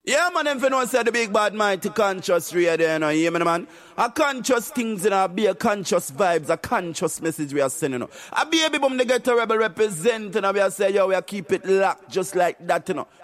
Yeah, man, them finna say the big bad mighty conscious radio, you know, you hear me, man? A conscious things, you know, be a conscious vibes, a conscious message we are sending, you know. A baby boom, they get a rebel represent, and we are say, yo, we are keep it locked just like that, you know.